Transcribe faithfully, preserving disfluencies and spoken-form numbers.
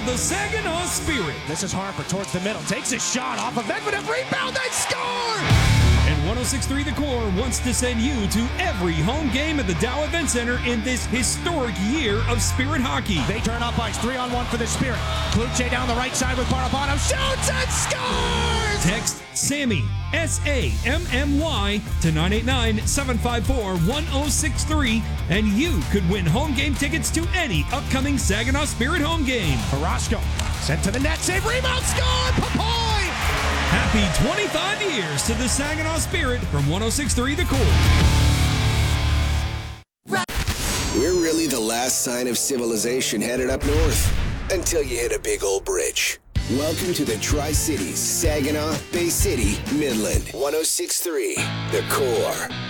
the Saginaw Spirit. This is Harper towards the middle. Takes a shot off of Medvedev. Rebound. They score! And one oh six point three The Core wants to send you to every home game at the Dow Event Center in this historic year of Spirit hockey. They turn up ice. Three on one for the Spirit. Kluche down the right side with Barabano. Shoots and scores! Text Sammy, S A M M Y, to nine eight nine, seven five four, one oh six three, and you could win home game tickets to any upcoming Saginaw Spirit home game. Carrasco sent to the net. Save. Rebound. Score! Papoy! Happy twenty-five years to the Saginaw Spirit from one oh six point three The Core. We're really the last sign of civilization headed up north until you hit a big old bridge. Welcome to the Tri-Cities, Saginaw, Bay City, Midland. one oh six point three The Core.